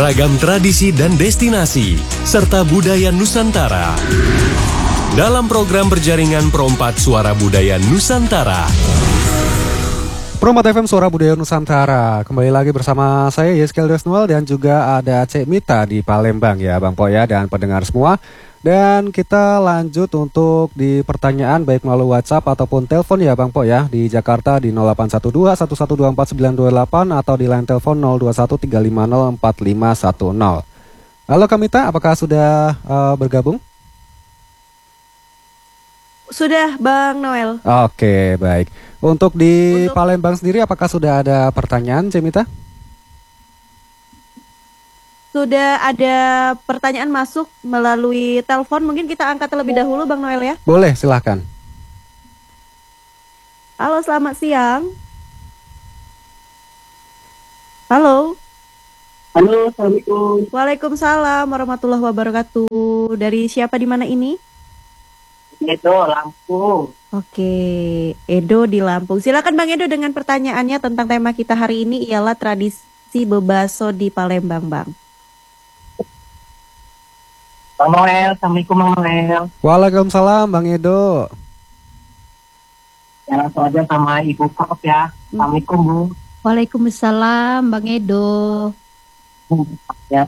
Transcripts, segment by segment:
ragam tradisi dan destinasi, serta budaya Nusantara. Dalam program berjaringan Pro4 Suara Budaya Nusantara. Pro4 FM Suara Budaya Nusantara. Kembali lagi bersama saya Yeskel Desnual dan juga ada Cek Mita di Palembang ya Bang Po ya, dan pendengar semua. Dan kita lanjut untuk di pertanyaan baik melalui WhatsApp ataupun telepon ya Bang Po ya, di Jakarta di 0812 1124 928 atau di line telepon 021 350 4510. Halo Kak Mita, apakah sudah bergabung? Sudah Bang Noel. Oke, baik. Untuk di Palembang sendiri apakah sudah ada pertanyaan Cek Mita? Sudah ada pertanyaan masuk melalui telepon. Mungkin kita angkat terlebih dahulu Bang Noel ya. Boleh, silahkan. Halo, selamat siang. Halo. Halo, Assalamualaikum. Waalaikumsalam warahmatullahi wabarakatuh. Dari siapa di mana ini? Edo, Lampung. Oke, Edo di Lampung. Silakan Bang Edo dengan pertanyaannya tentang tema kita hari ini ialah tradisi bebaso di Palembang, Bang. Bang Noel, Assalamualaikum Bang Noel. Waalaikumsalam Bang Edo. Ya langsung aja sama Ibu Prof ya. Assalamualaikum Bu. Waalaikumsalam Bang Edo. Ya.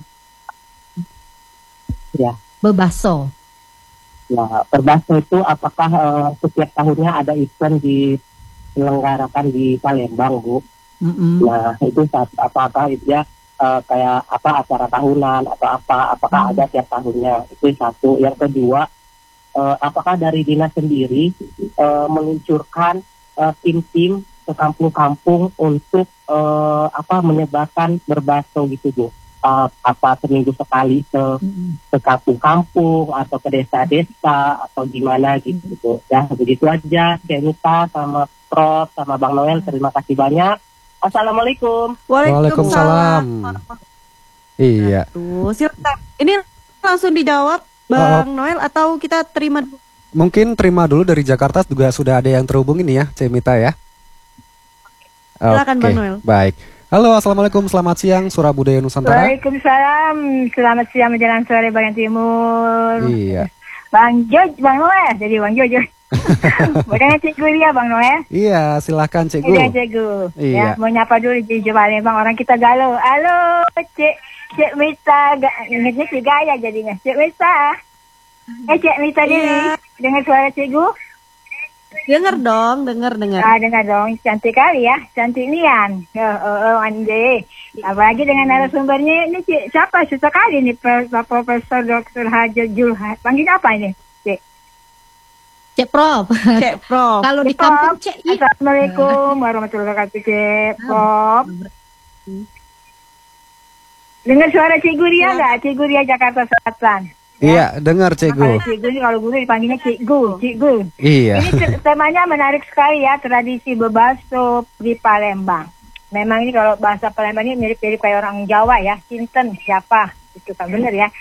Ya. Bebaso. Ya, berbaso itu apakah setiap tahunnya ada event diselenggarakan di Palembang Bu? Nah itu apakah itu ya kayak apa acara tahunan atau apakah ada tiap tahunnya, itu satu. Yang kedua, apakah dari dinas sendiri meluncurkan tim-tim ke kampung-kampung untuk menyebarkan berbaso gitu Bu, seminggu sekali ke kampung-kampung atau ke desa-desa atau gimana gitu ya. Begitu aja Denita sama Prof sama Bang Noel, terima kasih banyak. Assalamualaikum. Waalaikumsalam. Iya. Silakan. Ini langsung dijawab Bang Noel atau kita terima? Mungkin terima dulu dari Jakarta juga sudah ada yang terhubung ini ya, Cek Mita ya. Silakan Bang Noel. Baik. Halo, assalamualaikum, selamat siang, Suara Budaya Nusantara. Waalaikumsalam, selamat siang menjelang sore bagian timur. Iya. Bang Noel, jadi Bang Jojo. Bukannya Cikgu dia Bang Noel? Iya, silahkan Cikgu. Iya Cikgu. Iya. Ya, mau nyapa dulu di Palembang, orang kita galau. Halo, Cek Mita, ingatnya si Gaya jadinya. Cek Mita. Cek Mita diri, dengar suara Cikgu? Dengar dong, dengar. Dengar dong, cantik kali ya, cantik nian. Ande. Apalagi dengan narasumbernya ini siapa? Susah kali nih Profesor Dr. Hajar Julha. Panggil apa ini? Cek Prof. Cek Prof. Kalau di kampung Cek. Assalamualaikum warahmatullahi wabarakatuh Cek Prof. Dengar suara Cikgu Ria nggak? Cikgu Ria Jakarta Selatan. Iya, dengar Cikgu. Cikgu ini kalau guru dipanggilnya Cikgu. Iya. Ini temanya menarik sekali ya, tradisi bebaso di Palembang. Memang ini kalau bahasa Palembang ini mirip-mirip kayak orang Jawa ya. Sinten siapa? Itu kan benar ya.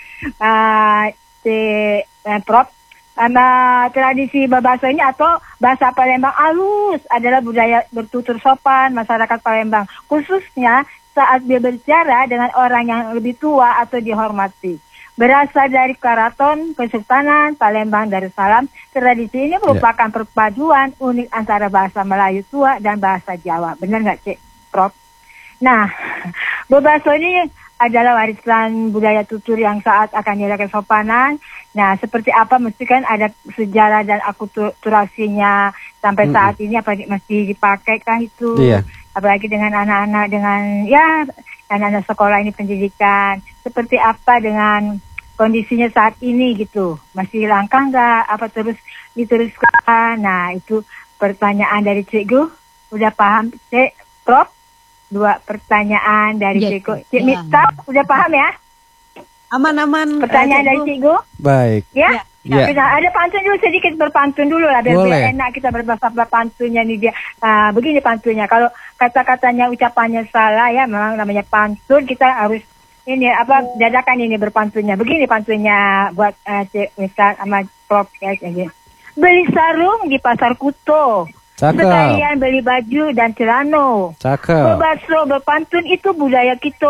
Prof. Tradisi bebaso ini atau bahasa Palembang halus adalah budaya bertutur sopan masyarakat Palembang, khususnya saat dia berbicara dengan orang yang lebih tua atau dihormati. Berasal dari Keraton Kesultanan Palembang Darussalam, tradisi ini merupakan perpaduan unik antara bahasa Melayu tua dan bahasa Jawa. Benar nggak Cek Prof? Nah, bebaso ini adalah warisan budaya tutur yang saat akan dilakukan kesopanan. Nah, seperti apa mesti kan ada sejarah dan akulturasinya sampai saat ini apa masih dipakai kah itu? Iya. Apalagi dengan anak-anak dengan anak-anak sekolah ini pendidikan. Seperti apa dengan kondisinya saat ini gitu? Masih langkah nggak? Apa terus diteruskan? Nah, itu pertanyaan dari Cikgu. Udah paham Cek Prof? 2 pertanyaan dari Cikgu. Cik Mita, udah paham ya? Aman-aman. Pertanyaan dari Cikgu. Baik. Ya. Ya. Ada pantun dulu, sedikit berpantun dulu lah biar enak kita berbahasa pantunnya nih dia. Begini pantunnya. Kalau kata-katanya ucapannya salah ya, memang namanya pantun, kita harus ini dadakan ini berpantunnya. Begini pantunnya buat Cik Mita sama Prof ya. Beli sarung di pasar Kuto. Cakep. Sekalian beli baju dan celano. Cakep. Bebaso berpantun itu budaya kita.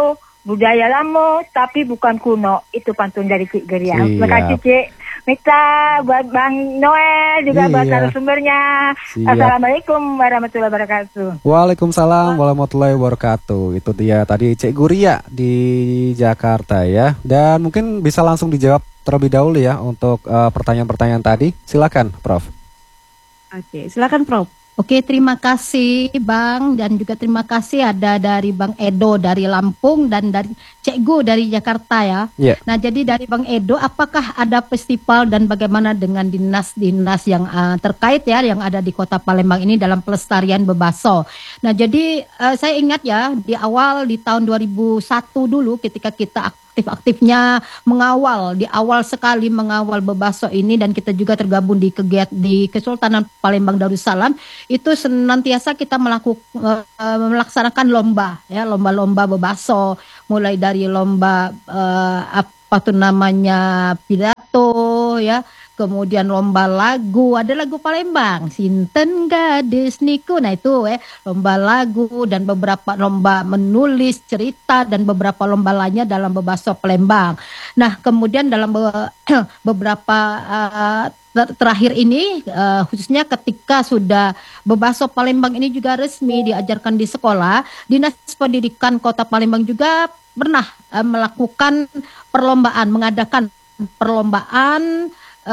budaya lama tapi bukan kuno. Itu pantun dari Cik Geria. Siap. Terima kasih Cik Mita, buat Bang Noel juga buat Iya. narasumbernya. Siap. Assalamualaikum warahmatullahi wabarakatuh. Waalaikumsalam warahmatullahi wabarakatuh. Itu dia tadi Cik Guria di Jakarta ya. Dan mungkin bisa langsung dijawab terlebih dahulu ya untuk pertanyaan-pertanyaan tadi. Silakan, Prof. Oke, silakan Prof. Oke, terima kasih Bang, dan juga terima kasih ada dari Bang Edo dari Lampung dan dari Cikgu dari Jakarta ya. Iya. Nah, jadi dari Bang Edo, apakah ada festival dan bagaimana dengan dinas-dinas yang terkait ya yang ada di Kota Palembang ini dalam pelestarian bebaso. Nah, jadi saya ingat ya di awal di tahun 2001 dulu ketika kita aktif-aktifnya mengawal di awal sekali mengawal bebaso ini, dan kita juga tergabung di di Kesultanan Palembang Darussalam, itu senantiasa kita melaksanakan lomba ya, lomba-lomba bebaso, mulai dari lomba apa tuh namanya pidato ya, kemudian lomba lagu, ada lagu Palembang, Sinten Gadis Niku, nah itu lomba lagu, dan beberapa lomba menulis cerita, dan beberapa lomba lainnya dalam bebaso Palembang. Nah, kemudian dalam beberapa terakhir ini, khususnya ketika sudah bebaso Palembang ini juga resmi diajarkan di sekolah, Dinas Pendidikan Kota Palembang juga pernah melakukan perlombaan, mengadakan perlombaan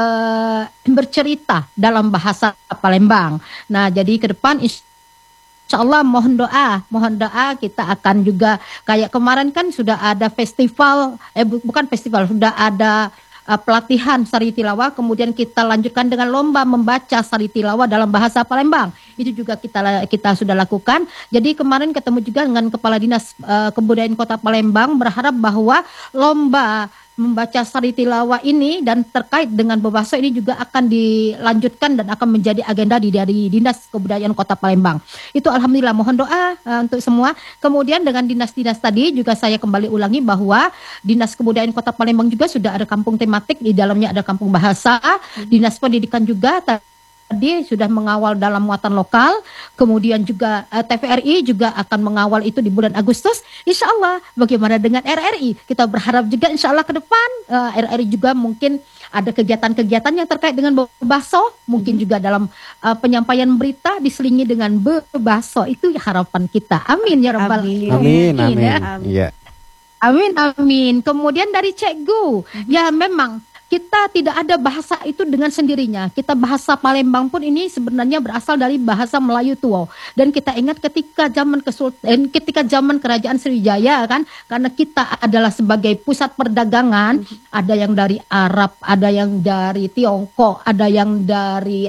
bercerita dalam bahasa Palembang. Nah, jadi ke depan insya Allah mohon doa kita akan juga kayak kemarin kan sudah ada festival, bukan festival, sudah ada pelatihan sari tilawah, kemudian kita lanjutkan dengan lomba membaca sari tilawah dalam bahasa Palembang. Itu juga kita sudah lakukan. Jadi kemarin ketemu juga dengan Kepala Dinas Kebudayaan Kota Palembang, berharap bahwa lomba membaca sari tilawah ini dan terkait dengan bebaso ini juga akan dilanjutkan dan akan menjadi agenda dari Dinas Kebudayaan Kota Palembang. Itu alhamdulillah, mohon doa untuk semua. Kemudian dengan dinas-dinas tadi juga saya kembali ulangi bahwa Dinas Kebudayaan Kota Palembang juga sudah ada kampung tematik, di dalamnya ada kampung bahasa. Dinas Pendidikan juga tadi sudah mengawal dalam muatan lokal, kemudian juga TVRI juga akan mengawal itu di bulan Agustus. Insya Allah, bagaimana dengan RRI? Kita berharap juga insya Allah ke depan RRI juga mungkin ada kegiatan-kegiatan yang terkait dengan bebaso, mungkin juga dalam penyampaian berita diselingi dengan bebaso. Itu harapan kita. Amin ya rabbal Amin. alamin ya. Iya. Amin. Kemudian dari Cikgu, ya memang kita tidak ada bahasa itu dengan sendirinya. Kita bahasa Palembang pun ini sebenarnya berasal dari bahasa Melayu tua. Dan kita ingat ketika zaman Kerajaan Sriwijaya kan, karena kita adalah sebagai pusat perdagangan, ada yang dari Arab, ada yang dari Tiongkok, ada yang dari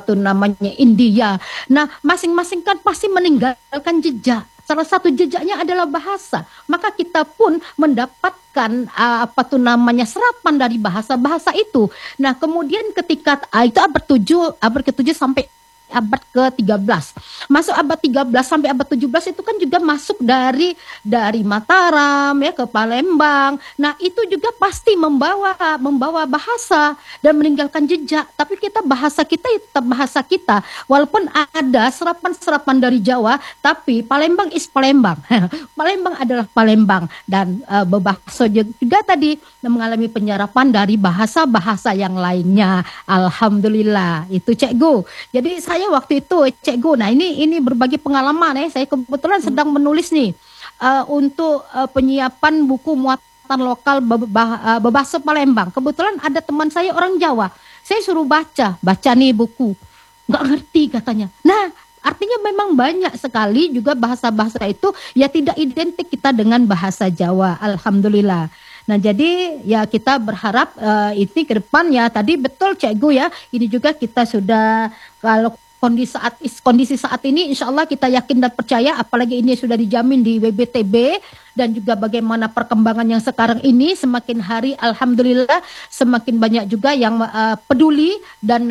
India. Nah, masing-masing kan pasti meninggalkan jejak. Salah satu jejaknya adalah bahasa. Maka kita pun mendapatkan serapan dari bahasa itu. Nah, kemudian ketika itu abad ke-7 sampai abad ke-13. Masuk abad 13 sampai abad 17 itu kan juga masuk dari Mataram ya ke Palembang. Nah, itu juga pasti membawa bahasa dan meninggalkan jejak. Tapi bahasa kita tetap bahasa kita. Walaupun ada serapan-serapan dari Jawa, tapi Palembang is Palembang. Palembang adalah Palembang, dan bebaso juga tadi mengalami penyerapan dari bahasa-bahasa yang lainnya. Alhamdulillah. Itu Cikgu. Jadi saya waktu itu Cikgu, nah ini berbagi pengalaman ya. Saya kebetulan sedang menulis nih untuk penyiapan buku muatan lokal bebaso Palembang. Kebetulan ada teman saya orang Jawa. Saya suruh baca nih buku. Nggak ngerti katanya. Nah, artinya memang banyak sekali juga bahasa-bahasa itu ya tidak identik kita dengan bahasa Jawa. Alhamdulillah. Nah, jadi ya kita berharap ini ke depan ya, tadi betul Cikgu ya, ini juga kita sudah, kalau kondisi saat ini insya Allah kita yakin dan percaya, apalagi ini sudah dijamin di WBTB, dan juga bagaimana perkembangan yang sekarang ini semakin hari alhamdulillah semakin banyak juga yang peduli dan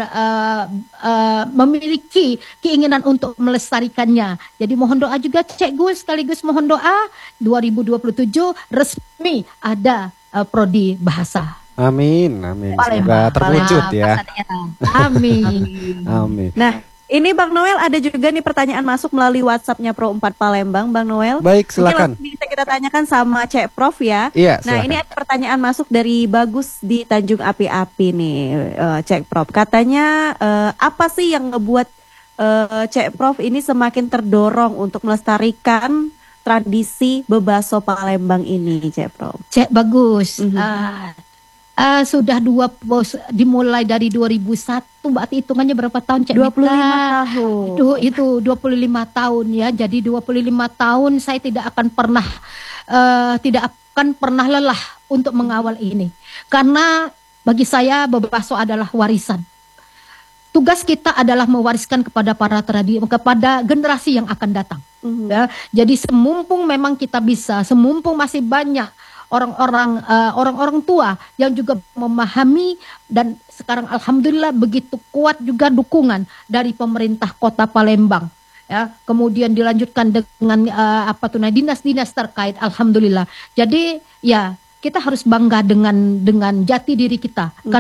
memiliki keinginan untuk melestarikannya. Jadi mohon doa juga Cikgu, sekaligus mohon doa 2027 resmi ada prodi bahasa. Amin. Semoga terwujud ya. Amin. Amin. Nah, Ini Bang Noel ada juga nih pertanyaan masuk melalui WhatsApp-nya Pro 4 Palembang, Bang Noel. Baik, silakan. Mungkin bisa kita tanyakan sama Cek Prof ya. Iya, Nah, silakan. ini ada pertanyaan masuk dari Bagus di Tanjung Api-Api nih, Cek Prof. Katanya apa sih yang ngebuat Cek Prof ini semakin terdorong untuk melestarikan tradisi bebaso Palembang ini, Cek Prof? Cek Bagus. Mhm. Sudah dimulai dari 2001, berarti hitungannya berapa tahun, Cek 25 Mita? tahun. Itu 25 tahun ya. Jadi 25 tahun saya tidak akan pernah lelah untuk mengawal ini. Karena bagi saya bebaso adalah warisan. Tugas kita adalah mewariskan kepada kepada generasi yang akan datang. Mhm. Ya, jadi semumpung memang kita bisa, semumpung masih banyak orang-orang tua yang juga memahami, dan sekarang alhamdulillah begitu kuat juga dukungan dari pemerintah Kota Palembang. Ya, kemudian dilanjutkan dengan dinas-dinas terkait, alhamdulillah. Jadi ya kita harus bangga dengan jati diri kita.